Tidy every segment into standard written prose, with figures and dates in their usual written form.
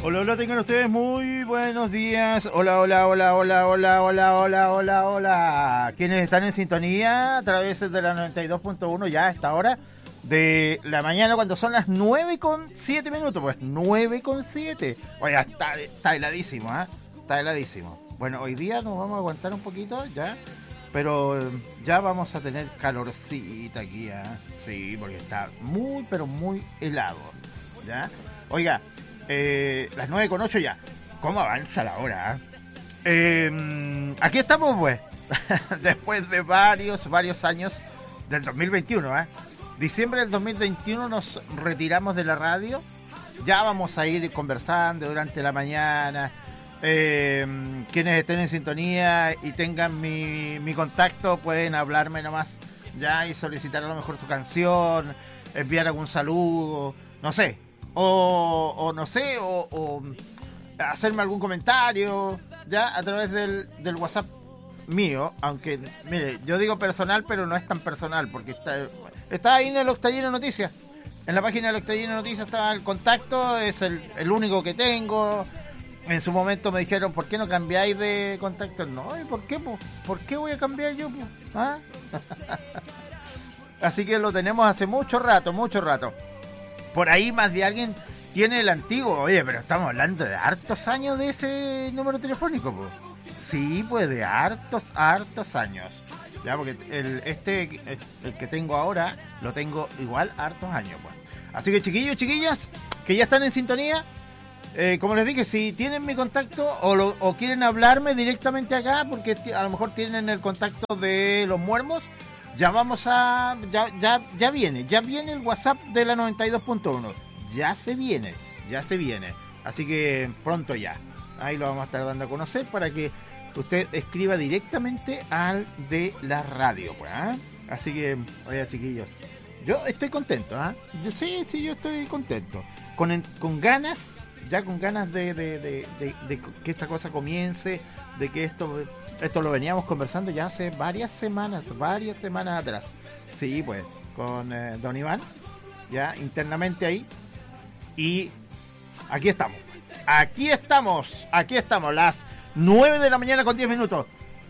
Hola, hola, tengan ustedes muy buenos días. Hola, hola, hola, hola, hola, hola, hola, hola, hola. Quienes están en sintonía a través de la 92.1 ya a esta hora de la mañana cuando son las 9:07 pues 9:07. Oye, está heladísimo, ¿eh? Está heladísimo. Bueno, hoy día nos vamos a aguantar un poquito ya, pero ya vamos a tener calorcita aquí, ¿eh? Sí, porque está muy, pero muy helado, ¿ya? Oiga, las 9:08 ya. ¿Cómo avanza la hora? Aquí estamos, pues. Después de varios años del 2021, ¿eh? Diciembre del 2021 nos retiramos de la radio. Ya vamos a ir conversando durante la mañana. Quienes estén en sintonía y tengan mi contacto pueden hablarme nomás ya y solicitar a lo mejor su canción, enviar algún saludo, no sé. O no sé, o hacerme algún comentario ya a través del WhatsApp mío, aunque mire, yo digo personal pero no es tan personal porque está ahí en el Octallino Noticias, en la página del Octallino Noticias está el contacto, es el único que tengo. En su momento me dijeron, ¿por qué no cambiáis de contacto? No, ¿y por qué? ¿Por qué voy a cambiar yo? ¿Ah? Así que lo tenemos hace mucho rato. Por ahí más de alguien tiene el antiguo. Oye, pero estamos hablando de hartos años de ese número telefónico, pues. Sí, pues de hartos años. Ya, porque el que tengo ahora, lo tengo igual hartos años, pues. Así que chiquillos, chiquillas, que ya están en sintonía, como les dije, si tienen mi contacto o quieren hablarme directamente acá, porque a lo mejor tienen el contacto de los muermos, ya vamos a... Ya viene el WhatsApp de la 92.1. Ya se viene. Así que pronto ya. Ahí lo vamos a estar dando a conocer para que usted escriba directamente al de la radio, pues, ¿eh? Así que, oiga, chiquillos, yo estoy contento, ¿eh? Yo estoy contento. Con ganas, ya con ganas de que esta cosa comience, de que esto lo veníamos conversando ya hace varias semanas atrás. Sí, pues, con don Iván, ya internamente ahí. Y aquí estamos, las 9 de la mañana con 10 minutos.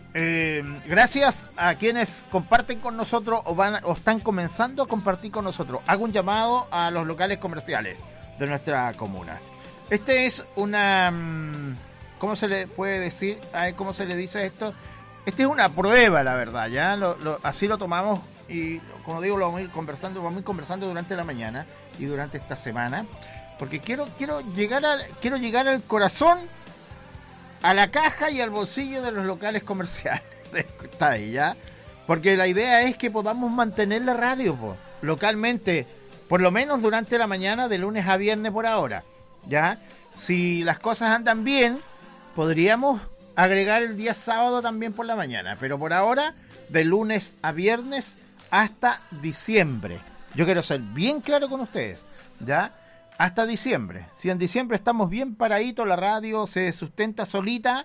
Gracias a quienes comparten con nosotros o están comenzando a compartir con nosotros. Hago un llamado a los locales comerciales de nuestra comuna. Este es una... ¿Cómo se le puede decir? A ver, ¿cómo se le dice esto? Este es una prueba, la verdad, ya así lo tomamos y, como digo, lo vamos a ir conversando durante la mañana y durante esta semana, porque quiero llegar al corazón, a la caja y al bolsillo de los locales comerciales. Está ahí, ¿ya? Porque la idea es que podamos mantener la radio, localmente, por lo menos durante la mañana de lunes a viernes por ahora, ¿ya? Si las cosas andan bien, podríamos agregar el día sábado también por la mañana, pero por ahora de lunes a viernes hasta diciembre. Yo quiero ser bien claro con ustedes, ¿ya? Hasta diciembre. Si en diciembre estamos bien paraditos, la radio se sustenta solita,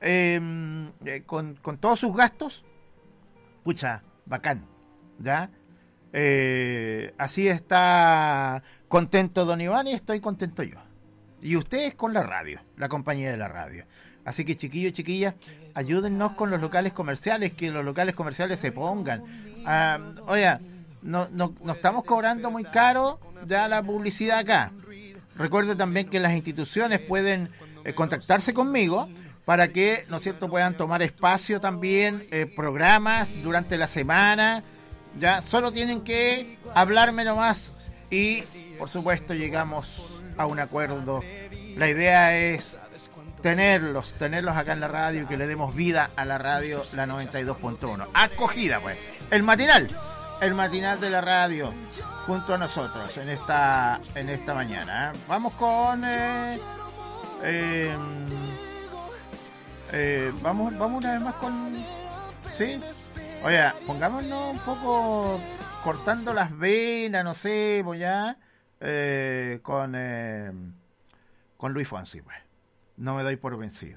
con todos sus gastos, pucha, bacán, ¿ya? Así está contento don Iván y estoy contento yo. Y ustedes con la radio, la compañía de la radio. Así que chiquillos, chiquillas, ayúdennos con los locales comerciales, que los locales comerciales se pongan. Oye, no estamos cobrando muy caro ya la publicidad acá. Recuerden también que las instituciones pueden contactarse conmigo para que, ¿no es cierto?, puedan tomar espacio también, programas durante la semana. Ya solo tienen que hablarme nomás y, por supuesto, llegamos a un acuerdo. La idea es tenerlos acá en la radio y que le demos vida a la radio, la 92.1. Acogida, pues. El matinal de la radio junto a nosotros en esta mañana, ¿eh? Vamos con vamos una vez más con... ¿Sí? Oye, pongámonos un poco cortando las venas, no sé, pues ya, con Luis Fonsi, pues. No me doy por vencido.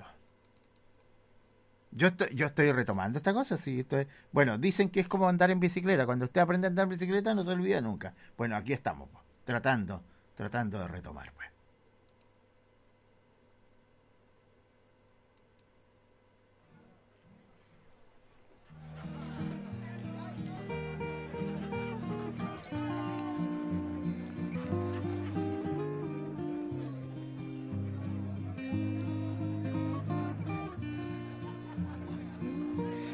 Yo estoy retomando esta cosa, sí. Bueno, dicen que es como andar en bicicleta. Cuando usted aprende a andar en bicicleta no se olvida nunca. Bueno, aquí estamos, pues, tratando de retomar, pues.